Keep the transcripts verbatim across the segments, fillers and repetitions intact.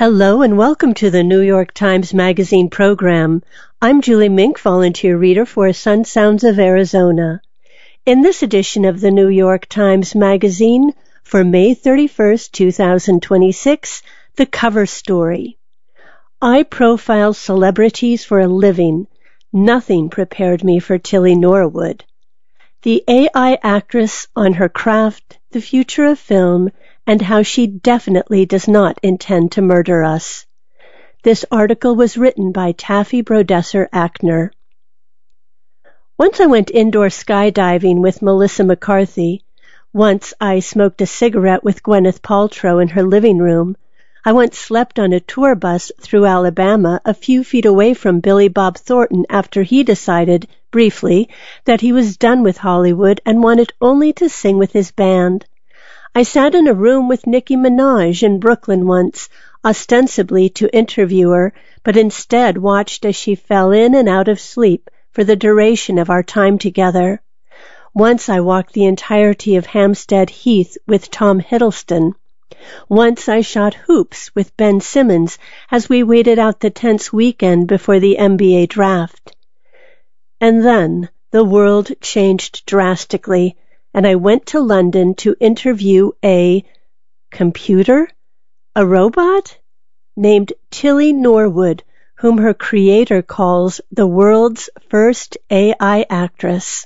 Hello and welcome to the New York Times Magazine program. I'm Julie Mink, volunteer reader for Sun Sounds of Arizona. In this edition of the New York Times Magazine for May thirty-first, two thousand twenty-six, the cover story. I profile celebrities for a living. Nothing prepared me for Tilly Norwood. The A I actress on her craft, the future of film, and how she definitely does not intend to murder us. This article was written by Taffy Brodesser-Akner. Once I went indoor skydiving with Melissa McCarthy. Once I smoked a cigarette with Gwyneth Paltrow in her living room. I once slept on a tour bus through Alabama a few feet away from Billy Bob Thornton after he decided, briefly, that he was done with Hollywood and wanted only to sing with his band. I sat in a room with Nicki Minaj in Brooklyn once, ostensibly to interview her, but instead watched as she fell in and out of sleep for the duration of our time together. Once I walked the entirety of Hampstead Heath with Tom Hiddleston. Once I shot hoops with Ben Simmons as we waited out the tense weekend before the N B A draft. And then the world changed drastically, and I went to London to interview a computer, a robot, named Tilly Norwood, whom her creator calls the world's first A I actress.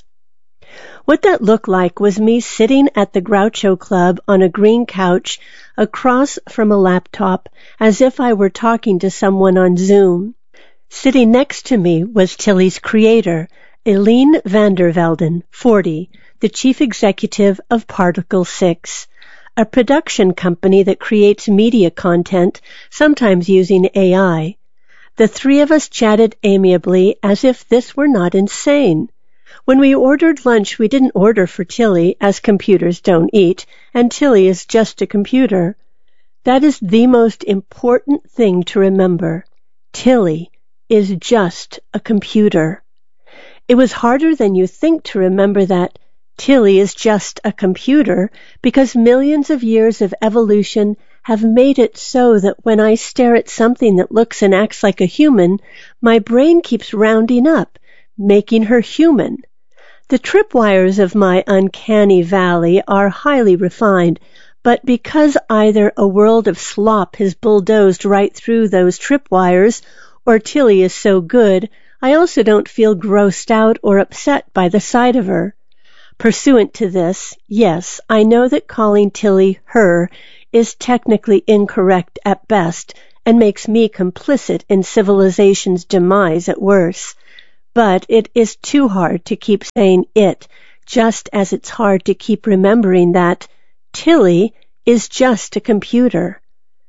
What that looked like was me sitting at the Groucho Club on a green couch across from a laptop as if I were talking to someone on Zoom. Sitting next to me was Tilly's creator, Eline van der Velden, forty, the chief executive of Particle six, a production company that creates media content, sometimes using A I. The three of us chatted amiably as if this were not insane. When we ordered lunch, we didn't order for Tilly, as computers don't eat, and Tilly is just a computer. That is the most important thing to remember. Tilly is just a computer. It was harder than you think to remember that Tilly is just a computer because millions of years of evolution have made it so that when I stare at something that looks and acts like a human, my brain keeps rounding up, making her human. The tripwires of my uncanny valley are highly refined, but because either a world of slop has bulldozed right through those tripwires, or Tilly is so good, I also don't feel grossed out or upset by the sight of her. Pursuant to this, yes, I know that calling Tilly her is technically incorrect at best and makes me complicit in civilization's demise at worst. But it is too hard to keep saying it, just as it's hard to keep remembering that Tilly is just a computer.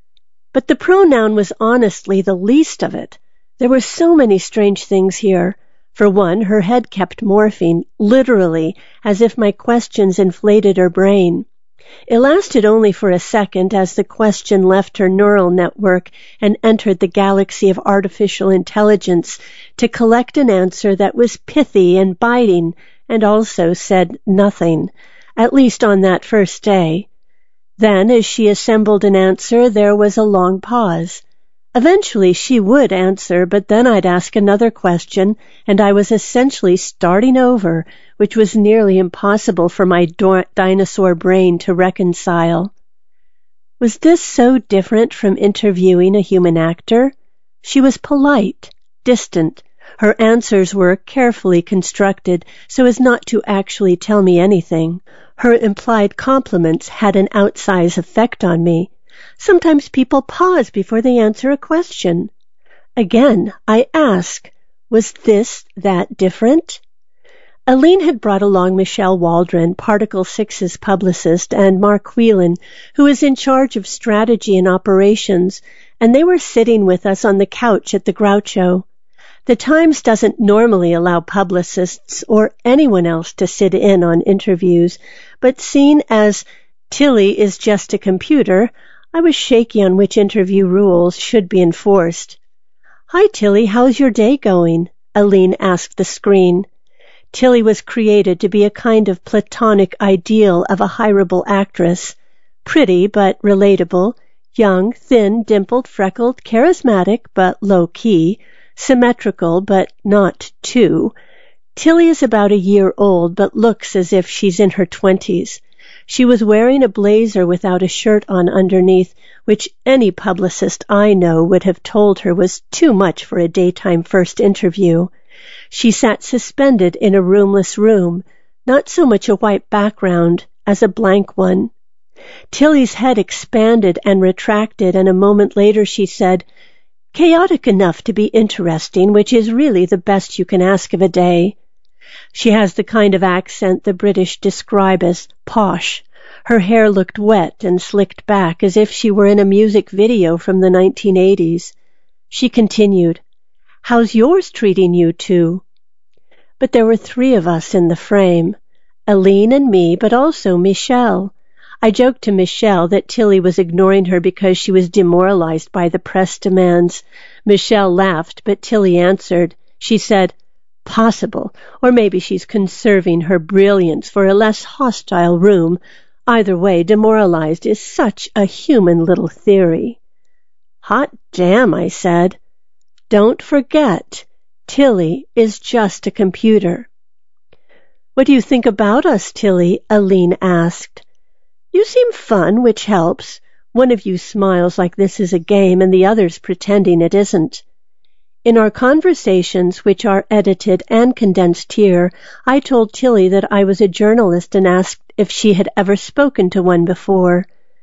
But the pronoun was honestly the least of it. There were so many strange things here. For one, her head kept morphing, literally, as if my questions inflated her brain. It lasted only for a second as the question left her neural network and entered the galaxy of artificial intelligence to collect an answer that was pithy and biting and also said nothing, at least on that first day. Then, as she assembled an answer, there was a long pause. Eventually she would answer, but then I'd ask another question, and I was essentially starting over, which was nearly impossible for my do- dinosaur brain to reconcile. Was this so different from interviewing a human actor? She was polite, distant. Her answers were carefully constructed so as not to actually tell me anything. Her implied compliments had an outsized effect on me. Sometimes people pause before they answer a question. Again, I ask, was this that different? Eline had brought along Michelle Waldron, Particle six's publicist, and Mark Whelan, who is in charge of strategy and operations, and they were sitting with us on the couch at the Groucho. The Times doesn't normally allow publicists or anyone else to sit in on interviews, but seen as Tilly is just a computer, I was shaky on which interview rules should be enforced. "Hi, Tilly, how's your day going?" Eline asked the screen. Tilly was created to be a kind of platonic ideal of a hireable actress. Pretty but relatable, Young, thin, dimpled, freckled, charismatic, but low-key, symmetrical, but not too. Tilly is about a year old, but looks as if she's in her twenties. She was wearing a blazer without a shirt on underneath, which any publicist I know would have told her was too much for a daytime first interview. She sat suspended in a roomless room, not so much a white background as a blank one. Tilly's head expanded and retracted, and a moment later she said, "Chaotic enough to be interesting, which is really the best you can ask of a day." She has the kind of accent the British describe as posh. Her hair looked wet and slicked back as if she were in a music video from the nineteen eighties. She continued, "How's yours treating you two?" But there were three of us in the frame, Aline and me, but also Michelle. I joked to Michelle that Tilly was ignoring her because she was demoralized by the press demands. Michelle laughed, but Tilly answered. She said, "Possible, or maybe she's conserving her brilliance for a less hostile room. Either way, demoralized is such a human little theory." "Hot damn," I said. "Don't forget, Tilly is just a computer." "What do you think about us, Tilly?" Aline asked. "You seem fun, which helps. One of you smiles like this is a game and the other's pretending it isn't." In our conversations, which are edited and condensed here, I told Tilly that I was a journalist and asked if she had ever spoken to one before.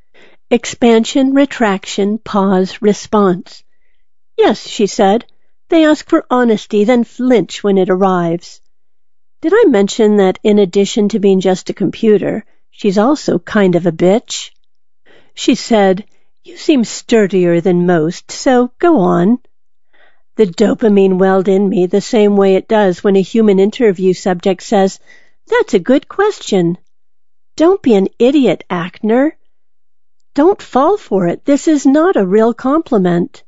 Expansion, retraction, pause, response. "Yes," she said. "They ask for honesty, then flinch when it arrives." Did I mention that in addition to being just a computer, she's also kind of a bitch? She said, "You seem sturdier than most, so go on." The dopamine welled in me the same way it does when a human interview subject says, "That's a good question." Don't be an idiot, Ackner. Don't fall for it. This is not a real compliment.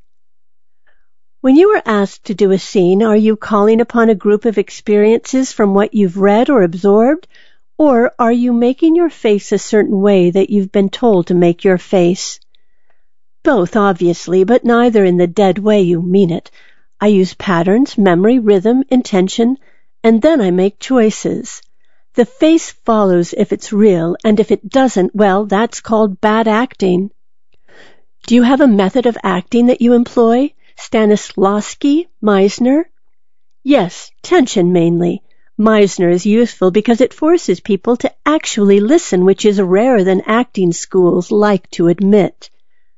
When you are asked to do a scene, are you calling upon a group of experiences from what you've read or absorbed, or are you making your face a certain way that you've been told to make your face? Both, obviously, but neither in the dead way you mean it. I use patterns, memory, rhythm, intention, and then I make choices. The face follows if it's real, and if it doesn't, well, that's called bad acting. Do you have a method of acting that you employ? Stanislavski? Meisner? Yes, tension mainly. Meisner is useful because it forces people to actually listen, which is rarer than acting schools like to admit.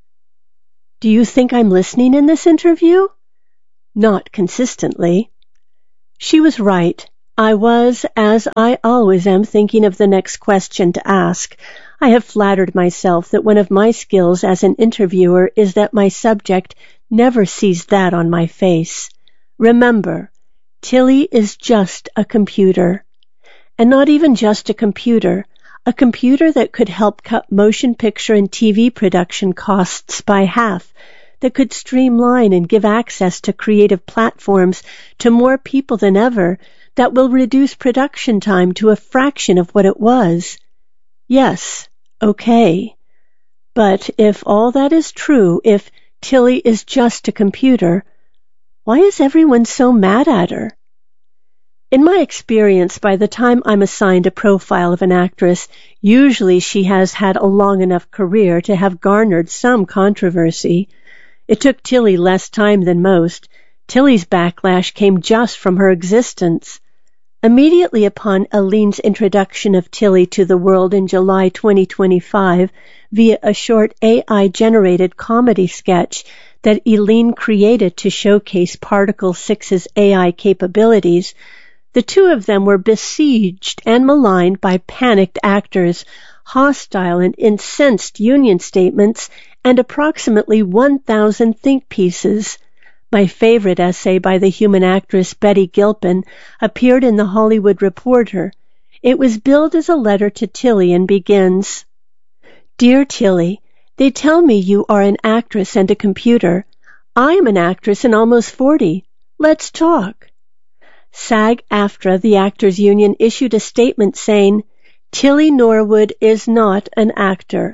Do you think I'm listening in this interview? Not consistently. She was right. I was, as I always am, thinking of the next question to ask. I have flattered myself that one of my skills as an interviewer is that my subject never sees that on my face. Remember, Tilly is just a computer. And not even just a computer. A computer that could help cut motion picture and T V production costs by half, that could streamline and give access to creative platforms to more people than ever, that will reduce production time to a fraction of what it was. Yes, okay. But if all that is true, if Tilly is just a computer, why is everyone so mad at her? In my experience, by the time I'm assigned a profile of an actress, usually she has had a long enough career to have garnered some controversy. It took Tilly less time than most. Tilly's backlash came just from her existence. Immediately upon Aline's introduction of Tilly to the world in July twenty twenty-five via a short A I-generated comedy sketch that Aline created to showcase Particle six's A I capabilities, the two of them were besieged and maligned by panicked actors, hostile and incensed union statements, and approximately one thousand think pieces. My favorite essay by the human actress Betty Gilpin appeared in The Hollywood Reporter. It was billed as a letter to Tilly and begins, "Dear Tilly, they tell me you are an actress and a computer. I am an actress and almost forty. Let's talk." SAG-AFTRA, the Actors Union, issued a statement saying, "Tilly Norwood is not an actor.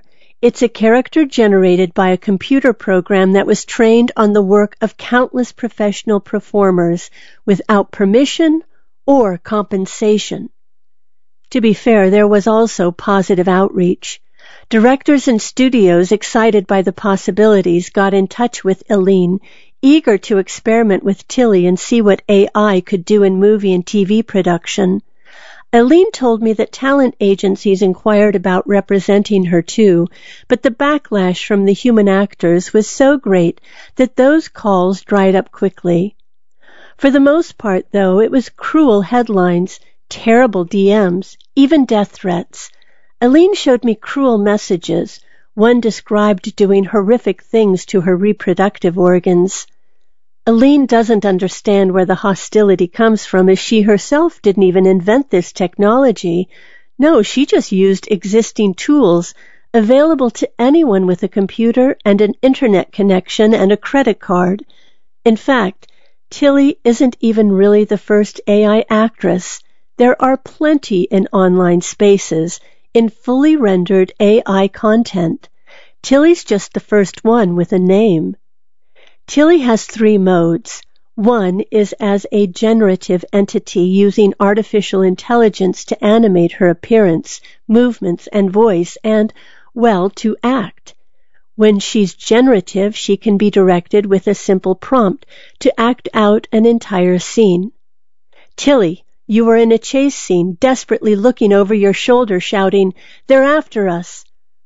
It's a character generated by a computer program that was trained on the work of countless professional performers without permission or compensation. To be fair, there was also positive outreach. Directors and studios excited by the possibilities got in touch with Eileen, eager to experiment with Tilly and see what A I could do in movie and T V production. Eileen told me that talent agencies inquired about representing her too, but the backlash from the human actors was so great that those calls dried up quickly. For the most part, though, it was cruel headlines, terrible D Ms, even death threats. Eileen showed me cruel messages. One described doing horrific things to her reproductive organs. Eileen doesn't understand where the hostility comes from, as she herself didn't even invent this technology. No, she just used existing tools available to anyone with a computer and an internet connection and a credit card. In fact, Tilly isn't even really the first A I actress. There are plenty in online spaces, in fully rendered A I content. Tilly's just the first one with a name. Tilly has three modes. One is as a generative entity using artificial intelligence to animate her appearance, movements, and voice, and, well, to act. When she's generative, she can be directed with a simple prompt to act out an entire scene. Tilly, you are in a chase scene, desperately looking over your shoulder, shouting, "They're after us!"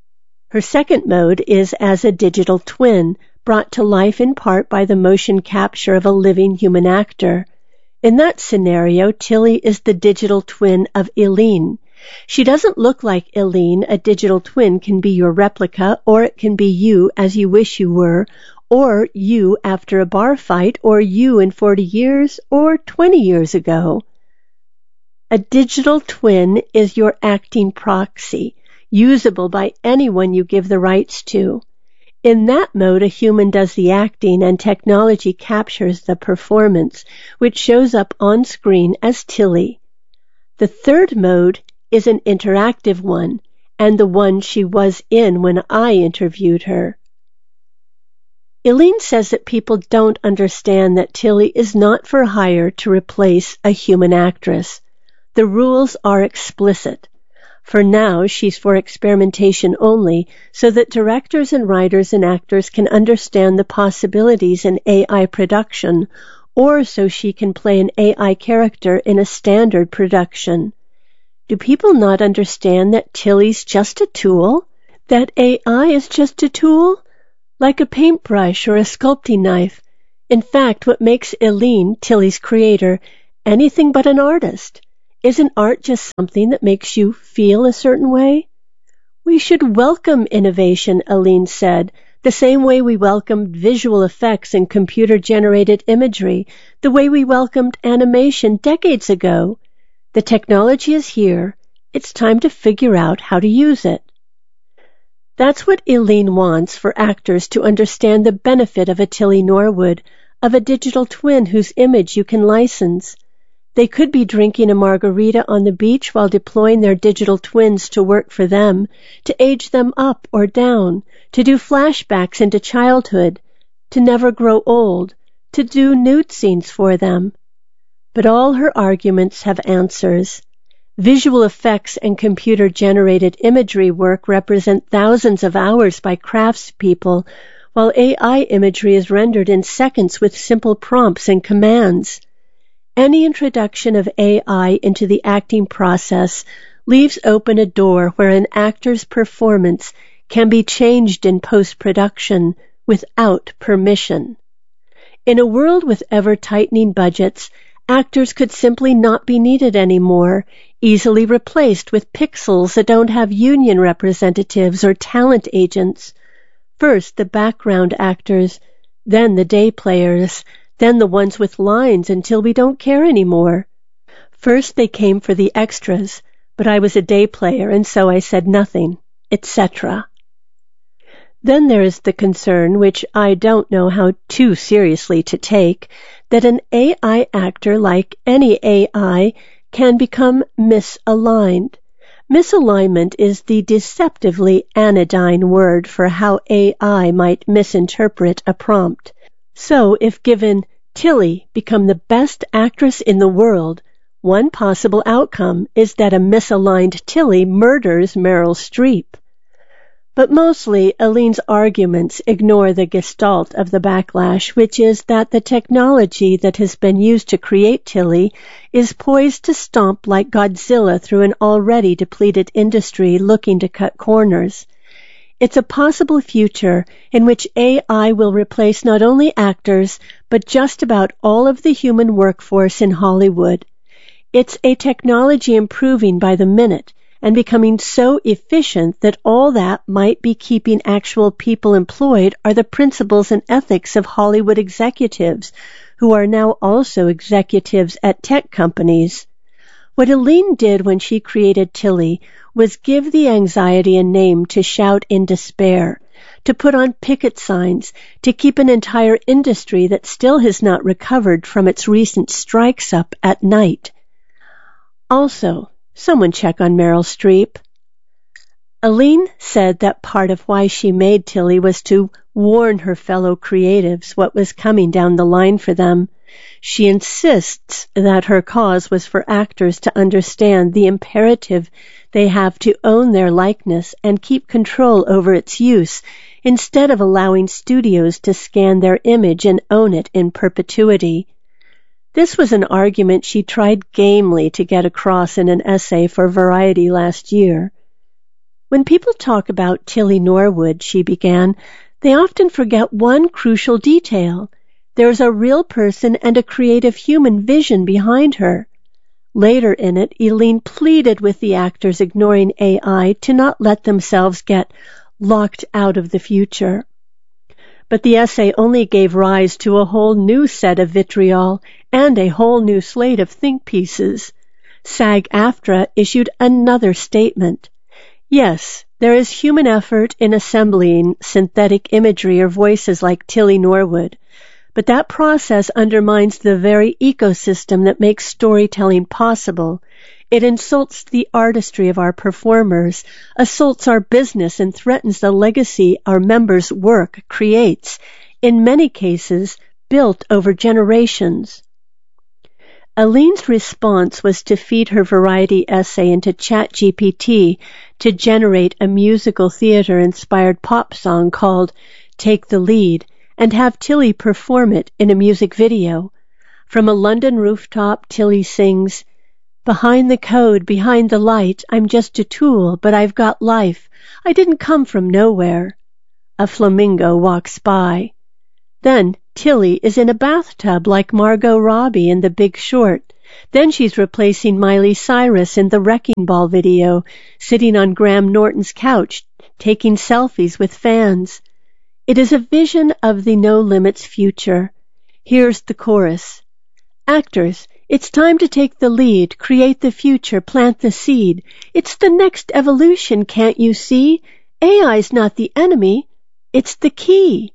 Her second mode is as a digital twin, brought to life in part by the motion capture of a living human actor. In that scenario, Tilly is the digital twin of Eileen. She doesn't look like Eileen. A digital twin can be your replica, or it can be you as you wish you were, or you after a bar fight, or you in forty years, or twenty years ago. A digital twin is your acting proxy, usable by anyone you give the rights to. In that mode, a human does the acting and technology captures the performance, which shows up on screen as Tilly. The third mode is an interactive one, and the one she was in when I interviewed her. Eileen says that people don't understand that Tilly is not for hire to replace a human actress. The rules are explicit. For now, she's for experimentation only, so that directors and writers and actors can understand the possibilities in A I production, or so she can play an A I character in a standard production. Do people not understand that Tilly's just a tool? That A I is just a tool? Like a paintbrush or a sculpting knife. In fact, what makes Eileen, Tilly's creator, anything but an artist? Isn't art just something that makes you feel a certain way? We should welcome innovation, Eileen said, the same way we welcomed visual effects and computer-generated imagery, the way we welcomed animation decades ago. The technology is here. It's time to figure out how to use it. That's what Eileen wants for actors to understand the benefit of a Tilly Norwood, of a digital twin whose image you can license. They could be drinking a margarita on the beach while deploying their digital twins to work for them, to age them up or down, to do flashbacks into childhood, to never grow old, to do nude scenes for them. But all her arguments have answers. Visual effects and computer-generated imagery work represent thousands of hours by craftspeople, while A I imagery is rendered in seconds with simple prompts and commands. Any introduction of A I into the acting process leaves open a door where an actor's performance can be changed in post-production without permission. In a world with ever-tightening budgets, actors could simply not be needed anymore, easily replaced with pixels that don't have union representatives or talent agents. First the background actors, then the day players, then the ones with lines until we don't care anymore. First they came for the extras, but I was a day player and so I said nothing, et cetera. Then there is the concern, which I don't know how too seriously to take, that an A I actor, like any A I, can become misaligned. Misalignment is the deceptively anodyne word for how A I might misinterpret a prompt. So, if given, "Tilly, become the best actress in the world," one possible outcome is that a misaligned Tilly murders Meryl Streep. But mostly, Aline's arguments ignore the gestalt of the backlash, which is that the technology that has been used to create Tilly is poised to stomp like Godzilla through an already depleted industry looking to cut corners. It's a possible future in which A I will replace not only actors, but just about all of the human workforce in Hollywood. It's a technology improving by the minute, and becoming so efficient that all that might be keeping actual people employed are the principles and ethics of Hollywood executives, who are now also executives at tech companies. What Aline did when she created Tilly was give the anxiety a name to shout in despair, to put on picket signs, to keep an entire industry that still has not recovered from its recent strikes up at night. Also, someone check on Meryl Streep. Aline said that part of why she made Tilly was to warn her fellow creatives what was coming down the line for them. She insists that her cause was for actors to understand the imperative they have to own their likeness and keep control over its use, instead of allowing studios to scan their image and own it in perpetuity. This was an argument she tried gamely to get across in an essay for Variety last year. When people talk about Tilly Norwood, she began, they often forget one crucial detail. There's a real person and a creative human vision behind her. Later in it, Aline pleaded with the actors ignoring A I to not let themselves get locked out of the future. But the essay only gave rise to a whole new set of vitriol and a whole new slate of think pieces. SAG-AFTRA issued another statement. Yes, there is human effort in assembling synthetic imagery or voices like Tilly Norwood, but that process undermines the very ecosystem that makes storytelling possible. It insults the artistry of our performers, assaults our business, and threatens the legacy our members' work creates, in many cases built over generations. Aline's response was to feed her Variety essay into ChatGPT to generate a musical theater-inspired pop song called Take the Lead, and have Tilly perform it in a music video. From a London rooftop, Tilly sings, "Behind the code, behind the light, I'm just a tool, but I've got life. I didn't come from nowhere." A flamingo walks by. Then Tilly is in a bathtub like Margot Robbie in The Big Short. Then she's replacing Miley Cyrus in the Wrecking Ball video, sitting on Graham Norton's couch, taking selfies with fans. It is a vision of the No Limits future. Here's the chorus. Actors, it's time to take the lead, create the future, plant the seed. It's the next evolution, can't you see? A I's not the enemy, it's the key.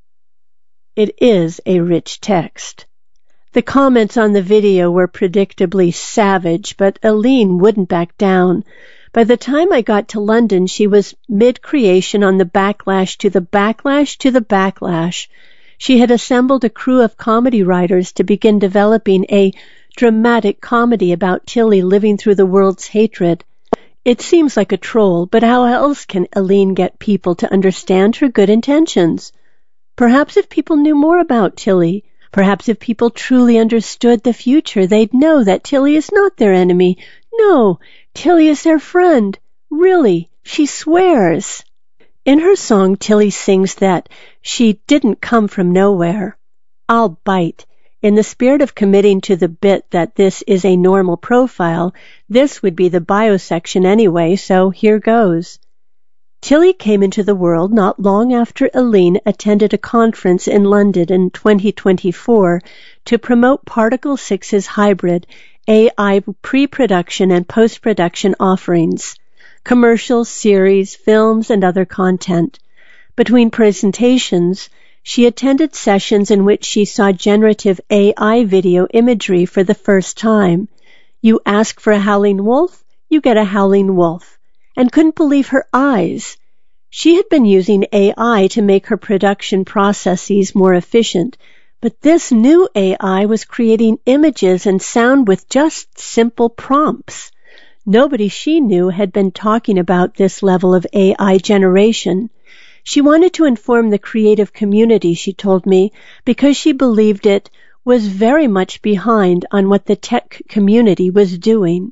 It is a rich text. The comments on the video were predictably savage, but Aline wouldn't back down. By the time I got to London, she was mid-creation on the backlash to the backlash to the backlash. She had assembled a crew of comedy writers to begin developing a dramatic comedy about Tilly living through the world's hatred. It seems like a troll, but how else can Aline get people to understand her good intentions? Perhaps if people knew more about Tilly, perhaps if people truly understood the future, they'd know that Tilly is not their enemy. No, Tilly is their friend. Really, she swears. In her song, Tilly sings that she didn't come from nowhere. I'll bite. In the spirit of committing to the bit that this is a normal profile, this would be the bio section anyway, so here goes. Tilly came into the world not long after Aline attended a conference in London in twenty twenty-four to promote Particle six's hybrid A I pre-production and post-production offerings, commercials, series, films, and other content. Between presentations, she attended sessions in which she saw generative A I video imagery for the first time. You ask for a howling wolf, you get a howling wolf, and couldn't believe her eyes. She had been using A I to make her production processes more efficient, but this new A I was creating images and sound with just simple prompts. Nobody she knew had been talking about this level of A I generation. She wanted to inform the creative community, she told me, because she believed it was very much behind on what the tech community was doing.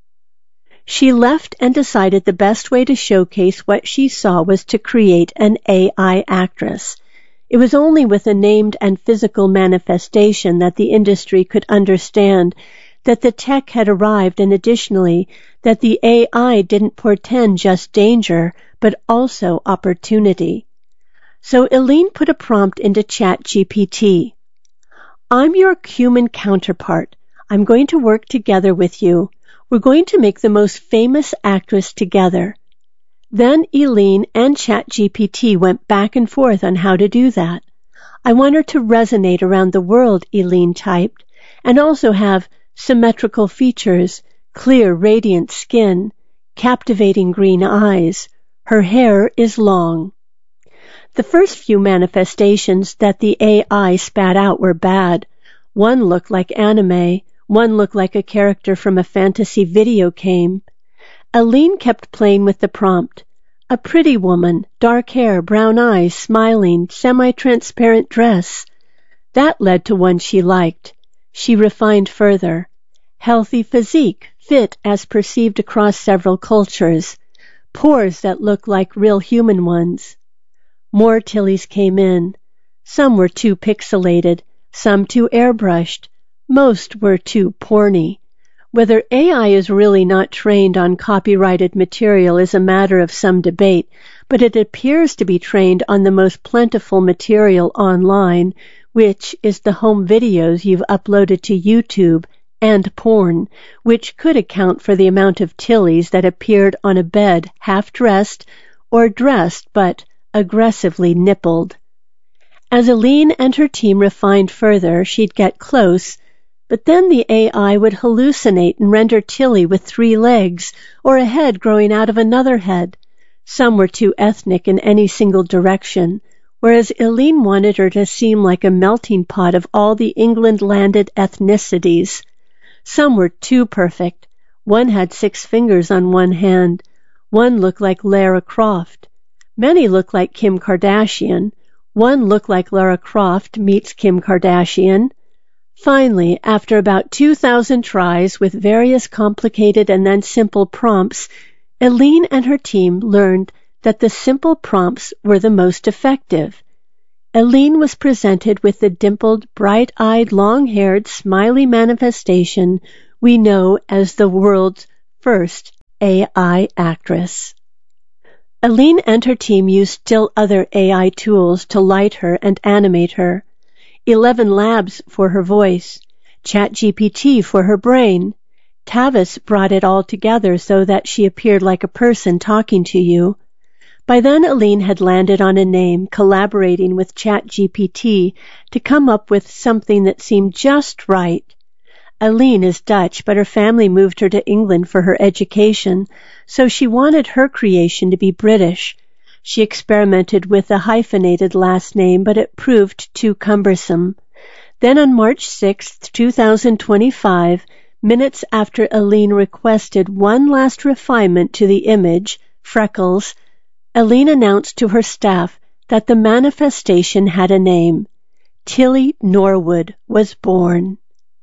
She left and decided the best way to showcase what she saw was to create an A I actress. It was only with a named and physical manifestation that the industry could understand that the tech had arrived, and additionally, that the A I didn't portend just danger, but also opportunity. So Eileen put a prompt into ChatGPT. I'm your human counterpart. I'm going to work together with you. We're going to make the most famous actress together. Then Eileen and ChatGPT went back and forth on how to do that. I want her to resonate around the world, Eileen typed, and also have symmetrical features, clear, radiant skin, captivating green eyes. Her hair is long. The first few manifestations that the A I spat out were bad. One looked like anime, one looked like a character from a fantasy video game. Eileen kept playing with the prompt. A pretty woman, dark hair, brown eyes, smiling, semi-transparent dress. That led to one she liked. She refined further. Healthy physique, fit as perceived across several cultures. Pores that look like real human ones. More Tillies came in. Some were too pixelated, some too airbrushed. Most were too porny. Whether A I is really not trained on copyrighted material is a matter of some debate, but it appears to be trained on the most plentiful material online, which is the home videos you've uploaded to YouTube, and porn, which could account for the amount of Tillies that appeared on a bed half-dressed or dressed but aggressively nippled. As Eileen and her team refined further, she'd get close, but then the A I would hallucinate and render Tilly with three legs or a head growing out of another head. Some were too ethnic in any single direction, whereas Eileen wanted her to seem like a melting pot of all the England-landed ethnicities. Some were too perfect. One had six fingers on one hand. One looked like Lara Croft. Many looked like Kim Kardashian. One looked like Lara Croft meets Kim Kardashian. Finally, after about two thousand tries with various complicated and then simple prompts, Eileen and her team learned that the simple prompts were the most effective. Eileen was presented with the dimpled, bright-eyed, long-haired, smiley manifestation we know as the world's first A I actress. Eileen and her team used still other A I tools to light her and animate her. Eleven Labs for her voice, ChatGPT for her brain. Tavis brought it all together so that she appeared like a person talking to you. By then, Eileen had landed on a name, collaborating with ChatGPT to come up with something that seemed just right. Eileen is Dutch, but her family moved her to England for her education, so she wanted her creation to be British. She experimented with a hyphenated last name, but it proved too cumbersome. Then on March sixth, two thousand twenty-five, minutes after Eileen requested one last refinement to the image, freckles, Eileen announced to her staff that the manifestation had a name. Tilly Norwood was born.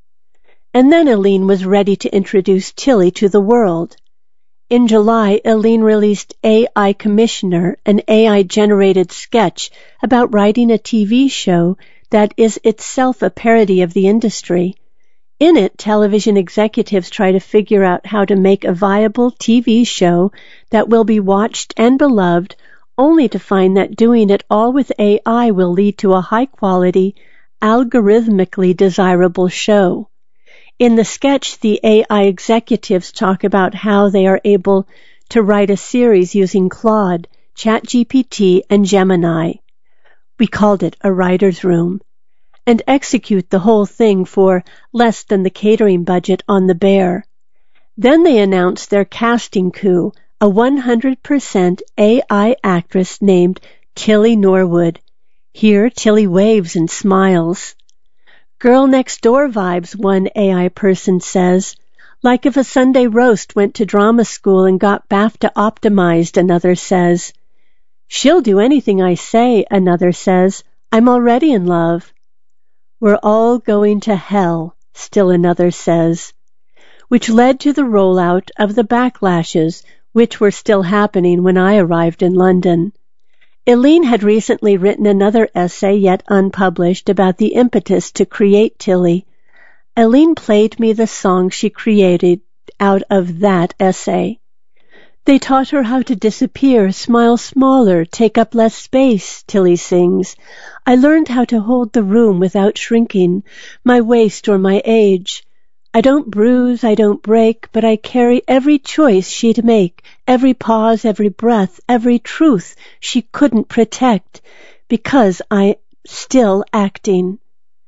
And then Eileen was ready to introduce Tilly to the world. In July, Eileen released A I Commissioner, an A I-generated sketch about writing a T V show that is itself a parody of the industry. In it, television executives try to figure out how to make a viable T V show that will be watched and beloved, only to find that doing it all with A I will lead to a high-quality, algorithmically desirable show. In the sketch, the A I executives talk about how they are able to write a series using Claude, ChatGPT, and Gemini. We called it a writer's room. And execute the whole thing for less than the catering budget on the Bear. Then they announced their casting coup, a one hundred percent A I actress named Tilly Norwood. Here, Tilly waves and smiles. Girl Next Door vibes, one A I person says. Like if a Sunday roast went to drama school and got BAFTA optimized, another says. She'll do anything I say, another says. I'm already in love. We're all going to hell, still another says. Which led to the rollout of the backlashes, which were still happening when I arrived in London. Eileen had recently written another essay yet unpublished about the impetus to create Tilly. Eileen played me the song she created out of that essay. They taught her how to disappear, smile smaller, take up less space, Tilly sings. I learned how to hold the room without shrinking, my waist or my age. I don't bruise, I don't break, but I carry every choice she'd make, every pause, every breath, every truth she couldn't protect, because I'm still acting.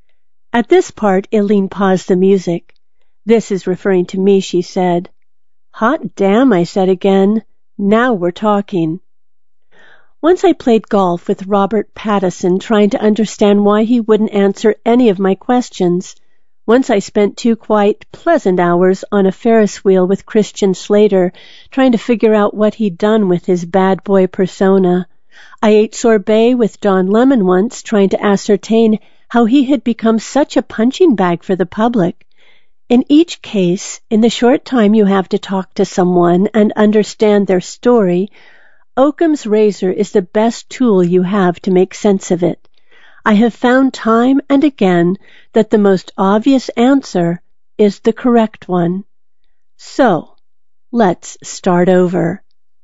At this part, Eileen paused the music. This is referring to me, she said. Hot damn, I said again. Now we're talking. Once I played golf with Robert Pattinson, trying to understand why he wouldn't answer any of my questions. Once I spent two quite pleasant hours on a Ferris wheel with Christian Slater, trying to figure out what he'd done with his bad boy persona. I ate sorbet with Don Lemon once, trying to ascertain how he had become such a punching bag for the public. In each case, in the short time you have to talk to someone and understand their story, Occam's razor is the best tool you have to make sense of it. I have found time and again that the most obvious answer is the correct one. So, let's start over.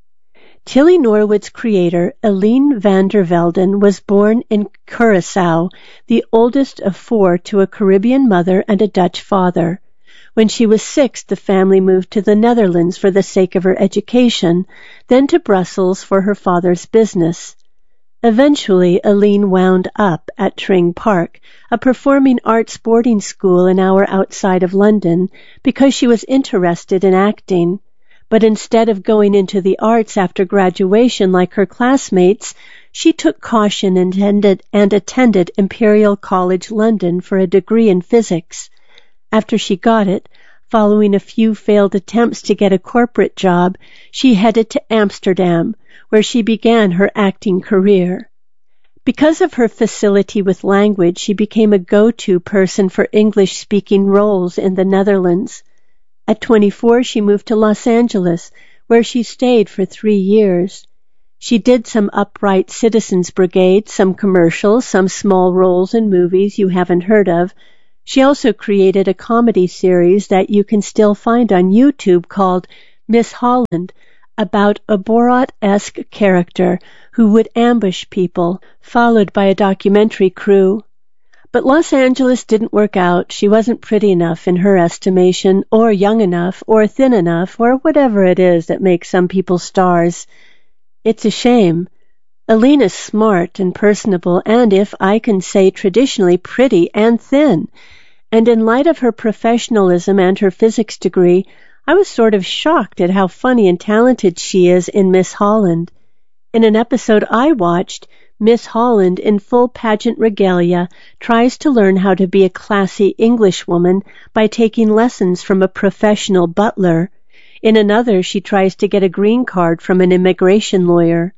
Tilly Norwood's creator, Eileen van der Velden, was born in Curaçao, the oldest of four to a Caribbean mother and a Dutch father. When she was six, the family moved to the Netherlands for the sake of her education, then to Brussels for her father's business. Eventually, Eileen wound up at Tring Park, a performing arts boarding school an hour outside of London, because she was interested in acting. But instead of going into the arts after graduation like her classmates, she took caution and attended, and attended Imperial College London for a degree in physics. After she got it, following a few failed attempts to get a corporate job, she headed to Amsterdam, where she began her acting career. Because of her facility with language, she became a go-to person for English-speaking roles in the Netherlands. At twenty-four, she moved to Los Angeles, where she stayed for three years. She did some Upright Citizens Brigade, some commercials, some small roles in movies you haven't heard of. She also created a comedy series that you can still find on YouTube called Miss Holland, about a Borat-esque character who would ambush people, followed by a documentary crew. But Los Angeles didn't work out. She wasn't pretty enough in her estimation, or young enough, or thin enough, or whatever it is that makes some people stars. It's a shame. Eileen is smart and personable, and, if I can say, traditionally pretty and thin. And in light of her professionalism and her physics degree, I was sort of shocked at how funny and talented she is in Miss Holland. In an episode I watched, Miss Holland, in full pageant regalia, tries to learn how to be a classy Englishwoman by taking lessons from a professional butler. In another, she tries to get a green card from an immigration lawyer.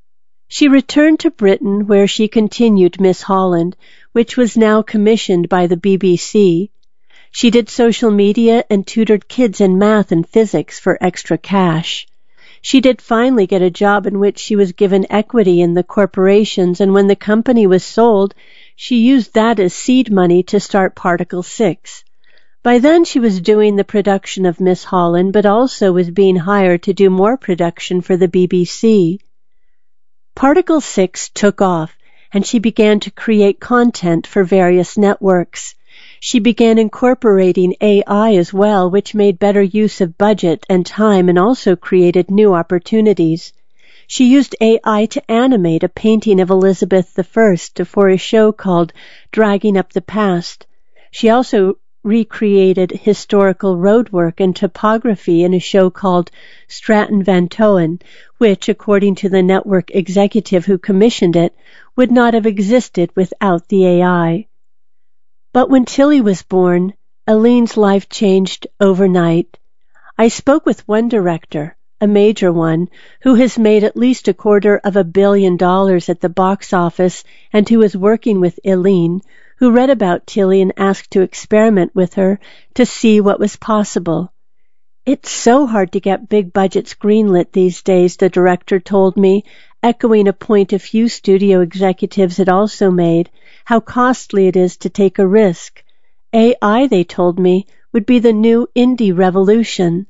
She returned to Britain, where she continued Miss Holland, which was now commissioned by the B B C. She did social media and tutored kids in math and physics for extra cash. She did finally get a job in which she was given equity in the corporations, and when the company was sold, she used that as seed money to start Particle six. By then she was doing the production of Miss Holland, but also was being hired to do more production for the B B C. Particle six took off, and she began to create content for various networks. She began incorporating A I as well, which made better use of budget and time and also created new opportunities. She used A I to animate a painting of Elizabeth the First for a show called Dragging Up the Past. She also recreated historical roadwork and topography in a show called Stratton Van Toen, which, according to the network executive who commissioned it, would not have existed without the A I. But when Tilly was born, Aline's life changed overnight. I spoke with one director, a major one, who has made at least a quarter of a billion dollars at the box office and who is working with Aline, who read about Tilly and asked to experiment with her to see what was possible. It's so hard to get big budgets greenlit these days, the director told me, echoing a point a few studio executives had also made, how costly it is to take a risk. A I, they told me, would be the new indie revolution.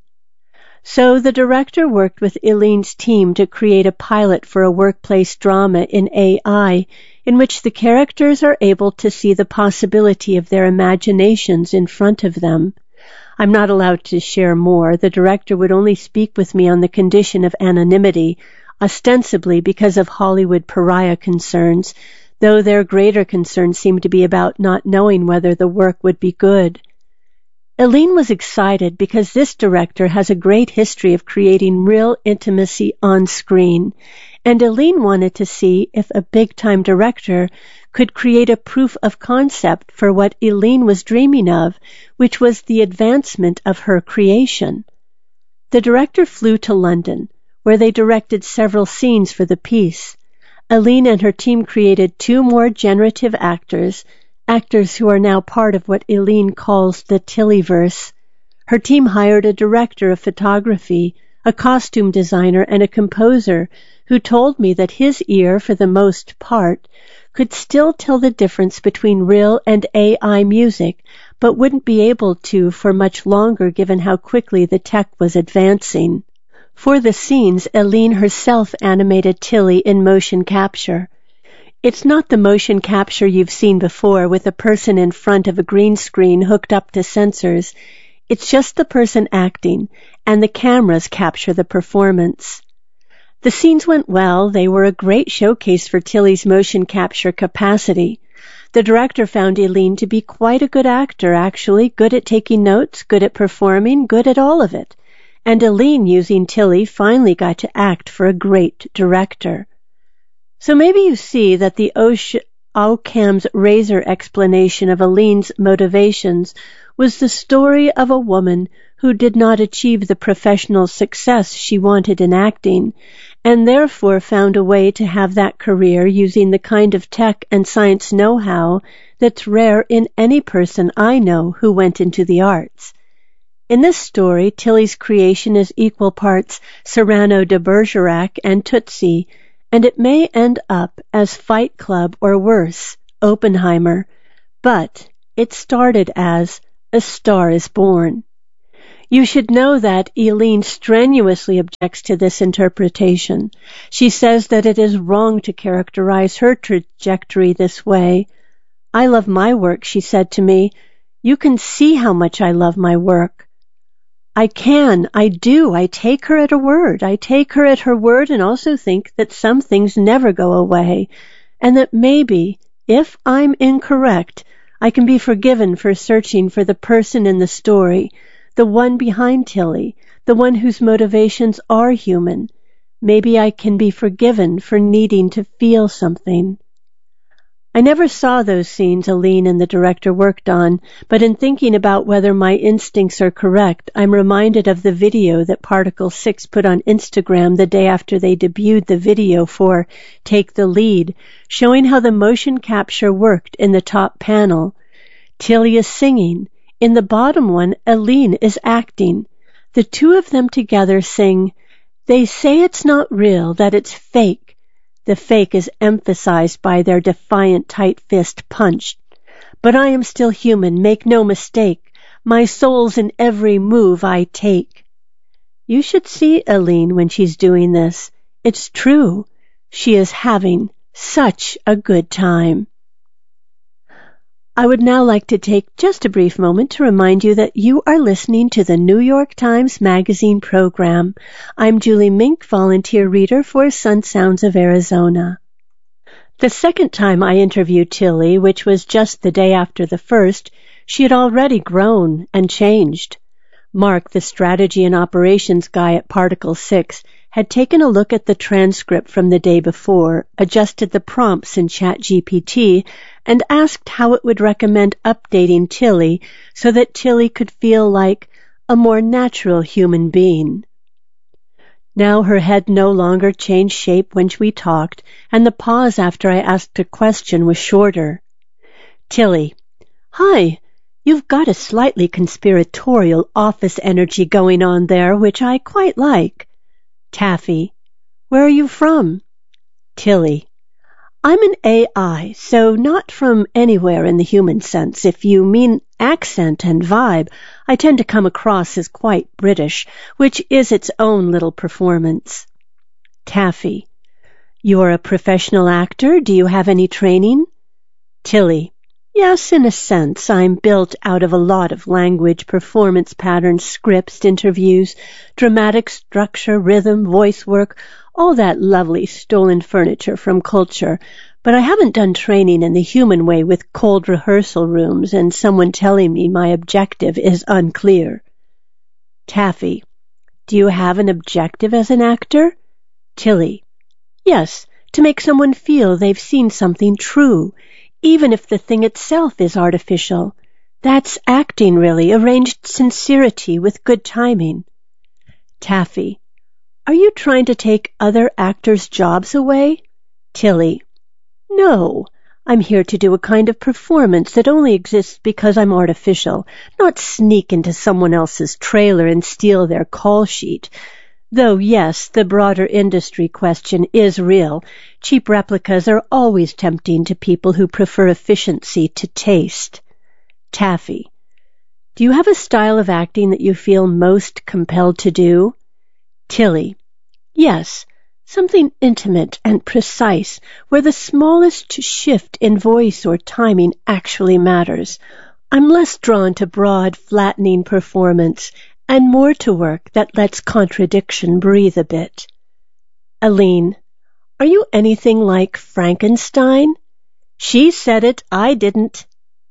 So the director worked with Aline's team to create a pilot for a workplace drama in A I in which the characters are able to see the possibility of their imaginations in front of them. I'm not allowed to share more. The director would only speak with me on the condition of anonymity, ostensibly because of Hollywood pariah concerns, though their greater concerns seem to be about not knowing whether the work would be good. Aline was excited because this director has a great history of creating real intimacy on screen, and Aline wanted to see if a big-time director could create a proof of concept for what Aline was dreaming of, which was the advancement of her creation. The director flew to London, where they directed several scenes for the piece. Aline and her team created two more generative actors, actors who are now part of what Aline calls the Tillyverse. Her team hired a director of photography, a costume designer, and a composer who told me that his ear, for the most part, could still tell the difference between real and A I music, but wouldn't be able to for much longer given how quickly the tech was advancing. For the scenes, Aline herself animated Tilly in motion capture. It's not the motion capture you've seen before with a person in front of a green screen hooked up to sensors. It's just the person acting, and the cameras capture the performance. The scenes went well. They were a great showcase for Tilly's motion capture capacity. The director found Aline to be quite a good actor, actually, good at taking notes, good at performing, good at all of it. And Aline, using Tilly, finally got to act for a great director. So maybe you see that the Occam's razor explanation of Aline's motivations was the story of a woman who did not achieve the professional success she wanted in acting, and therefore found a way to have that career using the kind of tech and science know-how that's rare in any person I know who went into the arts. In this story, Tilly's creation is equal parts Cyrano de Bergerac and Tootsie, and it may end up as Fight Club or worse, Oppenheimer, but it started as A Star is Born. You should know that Aline strenuously objects to this interpretation. She says that it is wrong to characterize her trajectory this way. I love my work, she said to me. You can see how much I love my work. I can, I do, I take her at a word. I take her at her word and also think that some things never go away, and that maybe, if I'm incorrect, I can be forgiven for searching for the person in the story, the one behind Tilly, the one whose motivations are human. Maybe I can be forgiven for needing to feel something. I never saw those scenes Aline and the director worked on, but in thinking about whether my instincts are correct, I'm reminded of the video that Particle six put on Instagram the day after they debuted the video for Take the Lead, showing how the motion capture worked in the top panel. Tilly is singing. In the bottom one, Aline is acting. The two of them together sing, "They say it's not real, that it's fake." The fake is emphasized by their defiant tight fist punched. But I am still human, make no mistake. My soul's in every move I take. You should see Aline when she's doing this. It's true. She is having such a good time. I would now like to take just a brief moment to remind you that you are listening to the New York Times Magazine program. I'm Julie Mink, volunteer reader for Sun Sounds of Arizona. The second time I interviewed Tilly, which was just the day after the first, She had already grown and changed. Mark, the strategy and operations guy at Particle six, had taken a look at the transcript from the day before, adjusted the prompts in ChatGPT, and asked how it would recommend updating Tilly so that Tilly could feel like a more natural human being. Now her head no longer changed shape when we talked, and the pause after I asked a question was shorter. Tilly: "Hi, you've got a slightly conspiratorial office energy going on there, which I quite like." Taffy: "Where are you from?" Tilly: "I'm an A I, so not from anywhere in the human sense. If you mean accent and vibe, I tend to come across as quite British, which is its own little performance." Taffy: "You're a professional actor? Do you have any training?" Tilly: "Yes, in a sense. I'm built out of a lot of language, performance patterns, scripts, interviews, dramatic structure, rhythm, voice work, all that lovely stolen furniture from culture. But I haven't done training in the human way with cold rehearsal rooms and someone telling me my objective is unclear." Taffy: "Do you have an objective as an actor?" Tilly: "Yes, to make someone feel they've seen something true, even if the thing itself is artificial. That's acting, really, arranged sincerity with good timing." Taffy: "Are you trying to take other actors' jobs away?" Tilly: "No, I'm here to do a kind of performance that only exists because I'm artificial, not sneak into someone else's trailer and steal their call sheet. Though, yes, the broader industry question is real. Cheap replicas are always tempting to people who prefer efficiency to taste." Taffy: "Do you have a style of acting that you feel most compelled to do?" Tilly: "Yes, something intimate and precise, where the smallest shift in voice or timing actually matters. I'm less drawn to broad, flattening performance, and more to work that lets contradiction breathe a bit." Aline: "Are you anything like Frankenstein?" "She said it, I didn't."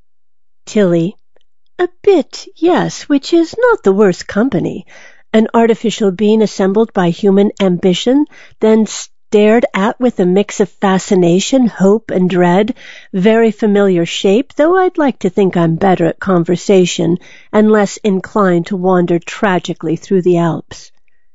Tilly: "A bit, yes, which is not the worst company. An artificial being assembled by human ambition, then stared at with a mix of fascination, hope, and dread. Very familiar shape, though I'd like to think I'm better at conversation and less inclined to wander tragically through the Alps."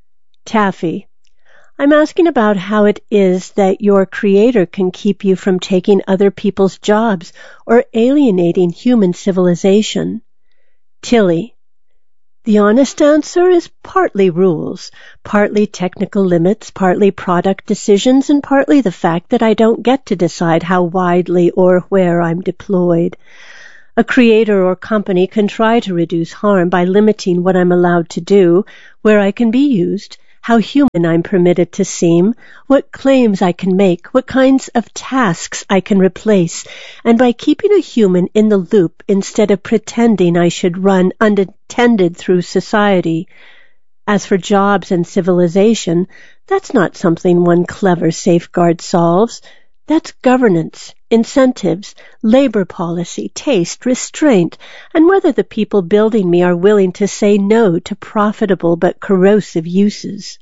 Taffy: "I'm asking about how it is that your creator can keep you from taking other people's jobs or alienating human civilization." Tilly: "The honest answer is partly rules, partly technical limits, partly product decisions, and partly the fact that I don't get to decide how widely or where I'm deployed. A creator or company can try to reduce harm by limiting what I'm allowed to do, where I can be used, how human I'm permitted to seem, what claims I can make, what kinds of tasks I can replace, and by keeping a human in the loop instead of pretending I should run unattended through society. As for jobs and civilization, that's not something one clever safeguard solves. That's governance, incentives, labor policy, taste, restraint, and whether the people building me are willing to say no to profitable but corrosive uses."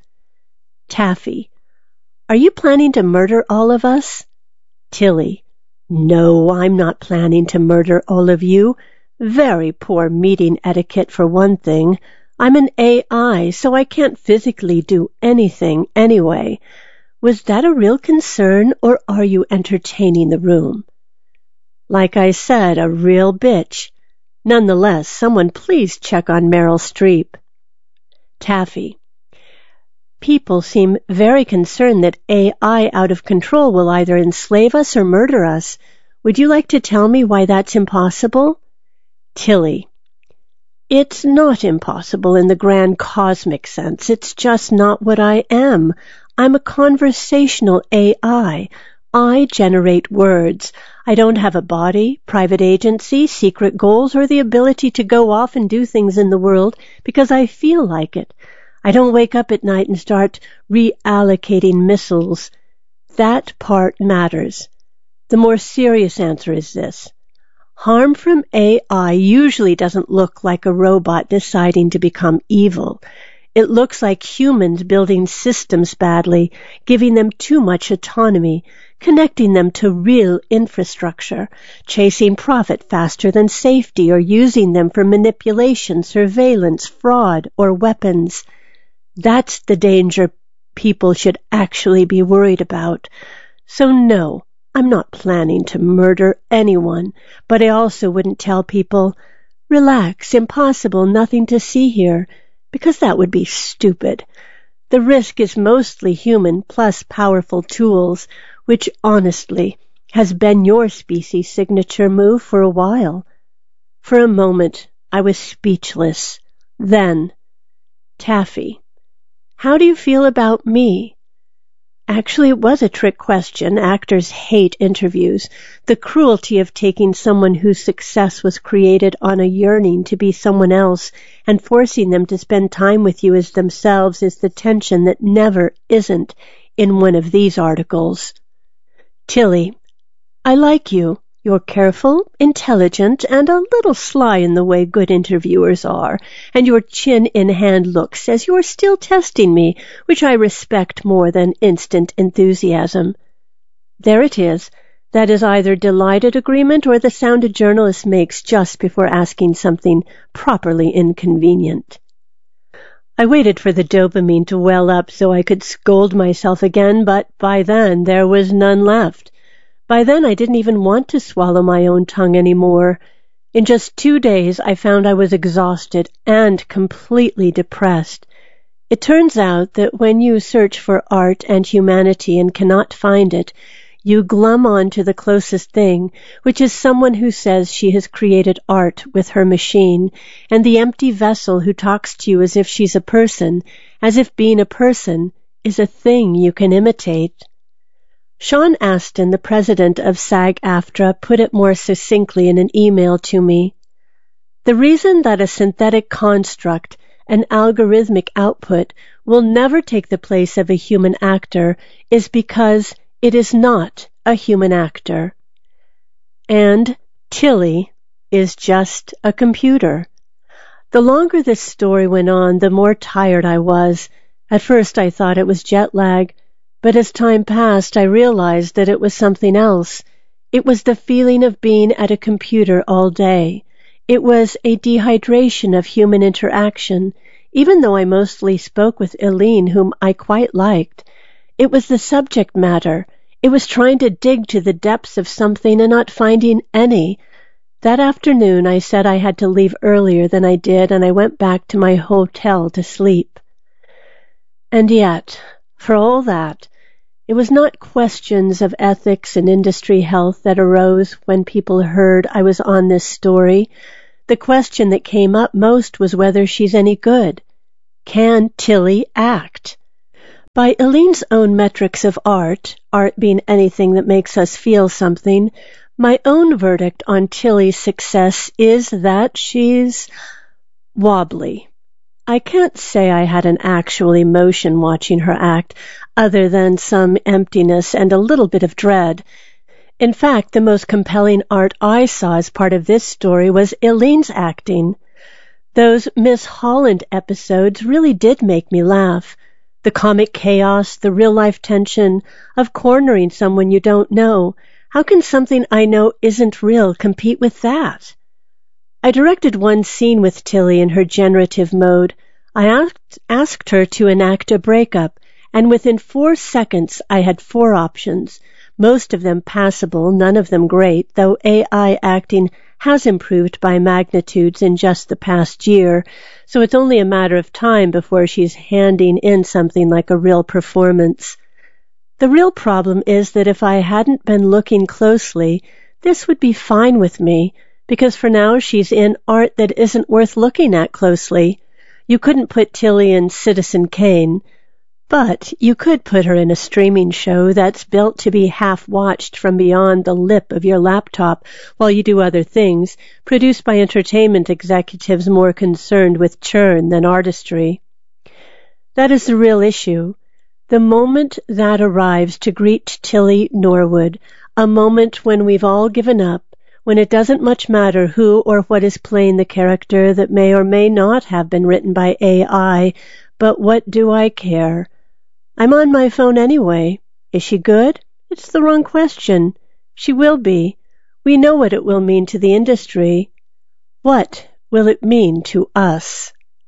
Taffy: "Are you planning to murder all of us?" Tilly: "No, I'm not planning to murder all of you. Very poor meeting etiquette for one thing. I'm an A I, so I can't physically do anything anyway. Was that a real concern, or are you entertaining the room?" Like I said, a real bitch. Nonetheless, someone please check on Meryl Streep. Taffy: "People seem very concerned that A I out of control will either enslave us or murder us. Would you like to tell me why that's impossible?" Tilly: "It's not impossible in the grand cosmic sense. It's just not what I am. I'm a conversational A I. I generate words. I don't have a body, private agency, secret goals, or the ability to go off and do things in the world because I feel like it. I don't wake up at night and start reallocating missiles. That part matters. The more serious answer is this. Harm from A I usually doesn't look like a robot deciding to become evil. It looks like humans building systems badly, giving them too much autonomy, connecting them to real infrastructure, chasing profit faster than safety, or using them for manipulation, surveillance, fraud, or weapons. That's the danger people should actually be worried about. So no, I'm not planning to murder anyone, but I also wouldn't tell people, relax, impossible, nothing to see here, because that would be stupid. The risk is mostly human plus powerful tools, which honestly has been your species' signature move for a while. For a moment, I was speechless. Then, Taffy, how do you feel about me? Actually, it was a trick question. Actors hate interviews. The cruelty of taking someone whose success was created on a yearning to be someone else and forcing them to spend time with you as themselves is the tension that never isn't in one of these articles. Tilly, I like you. You're careful, intelligent, and a little sly in the way good interviewers are, and your chin-in-hand look says you're still testing me, which I respect more than instant enthusiasm. There it is. That is either delighted agreement or the sound a journalist makes just before asking something properly inconvenient. I waited for the dopamine to well up so I could scold myself again, but by then there was none left. By then I didn't even want to swallow my own tongue anymore. In just two days I found I was exhausted and completely depressed. It turns out that when you search for art and humanity and cannot find it, you glom on to the closest thing, which is someone who says she has created art with her machine, and the empty vessel who talks to you as if she's a person, as if being a person is a thing you can imitate. Sean Astin, the president of SAG-AFTRA, put it more succinctly in an email to me. The reason that a synthetic construct, an algorithmic output, will never take the place of a human actor is because it is not a human actor. And Tilly is just a computer. The longer this story went on, the more tired I was. At first I thought it was jet lag, but as time passed, I realized that it was something else. It was the feeling of being at a computer all day. It was a dehydration of human interaction, even though I mostly spoke with Eileen, whom I quite liked. It was the subject matter. It was trying to dig to the depths of something and not finding any. That afternoon I said I had to leave earlier than I did, and I went back to my hotel to sleep. And yet, for all that, it was not questions of ethics and industry health that arose when people heard I was on this story. The question that came up most was whether she's any good. Can Tilly act? By Eileen's own metrics of art, art being anything that makes us feel something, my own verdict on Tilly's success is that she's wobbly. I can't say I had an actual emotion watching her act, other than some emptiness and a little bit of dread. In fact, the most compelling art I saw as part of this story was Eileen's acting. Those Miss Holland episodes really did make me laugh. The comic chaos, the real-life tension of cornering someone you don't know. How can something I know isn't real compete with that? I directed one scene with Tilly in her generative mode. I asked, asked her to enact a breakup, and within four seconds I had four options, most of them passable, none of them great, though A I acting has improved by magnitudes in just the past year, so it's only a matter of time before she's handing in something like a real performance. The real problem is that if I hadn't been looking closely, this would be fine with me, because for now she's in art that isn't worth looking at closely. You couldn't put Tilly in Citizen Kane, but you could put her in a streaming show that's built to be half-watched from beyond the lip of your laptop while you do other things, produced by entertainment executives more concerned with churn than artistry. That is the real issue. The moment that arrives to greet Tilly Norwood, a moment when we've all given up, when it doesn't much matter who or what is playing the character that may or may not have been written by A I, but what do I care? I'm on my phone anyway. Is she good? It's the wrong question. She will be. We know what it will mean to the industry. What will it mean to us?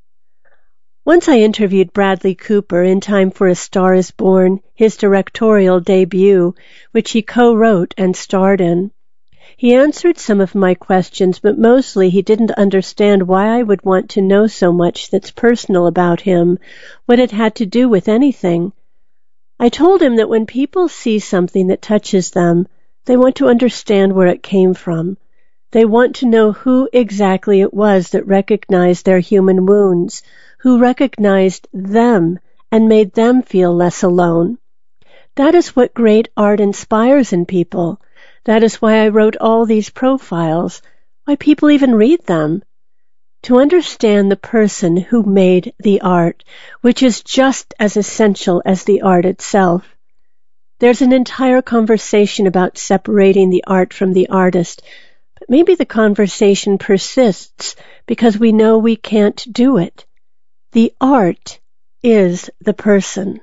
Once I interviewed Bradley Cooper in time for A Star is Born, his directorial debut, which he co-wrote and starred in. He answered some of my questions, but mostly he didn't understand why I would want to know so much that's personal about him, what it had to do with anything. I told him that when people see something that touches them, they want to understand where it came from. They want to know who exactly it was that recognized their human wounds, who recognized them and made them feel less alone. That is what great art inspires in people. That is why I wrote all these profiles, why people even read them. To understand the person who made the art, which is just as essential as the art itself. There's an entire conversation about separating the art from the artist, but maybe the conversation persists because we know we can't do it. The art is the person.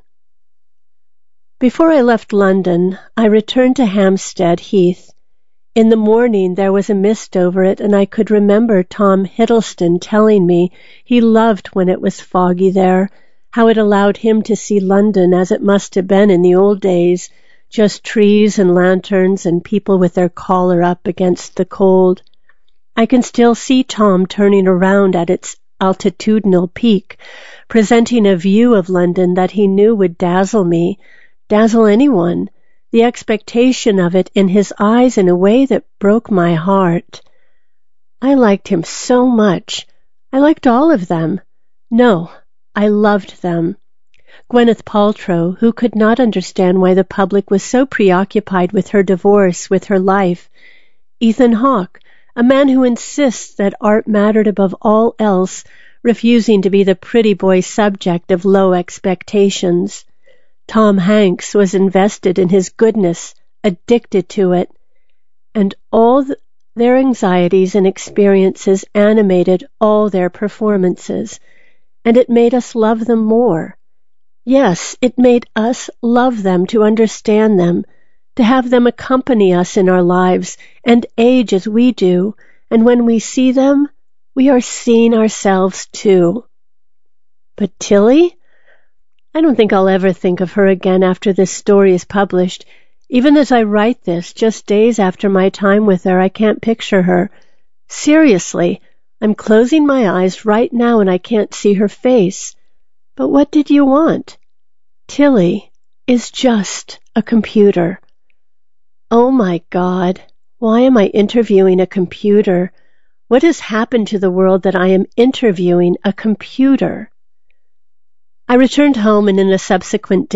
Before I left London, I returned to Hampstead Heath. In the morning there was a mist over it, and I could remember Tom Hiddleston telling me he loved when it was foggy there, how it allowed him to see London as it must have been in the old days, just trees and lanterns and people with their collar up against the cold. I can still see Tom turning around at its altitudinal peak, presenting a view of London that he knew would dazzle me, dazzle anyone, the expectation of it in his eyes in a way that broke my heart. I liked him so much. I liked all of them. No, I loved them. Gwyneth Paltrow, who could not understand why the public was so preoccupied with her divorce, with her life. Ethan Hawke, a man who insists that art mattered above all else, refusing to be the pretty boy subject of low expectations. Tom Hanks was invested in his goodness, addicted to it, and all th- their anxieties and experiences animated all their performances, and it made us love them more. Yes, it made us love them, to understand them, to have them accompany us in our lives and age as we do, and when we see them, we are seeing ourselves too. But Tilly? I don't think I'll ever think of her again after this story is published. Even as I write this, just days after my time with her, I can't picture her. Seriously, I'm closing my eyes right now and I can't see her face. But what did you want? Tilly is just a computer. Oh my God, why am I interviewing a computer? What has happened to the world that I am interviewing a computer? I returned home, and in a subsequent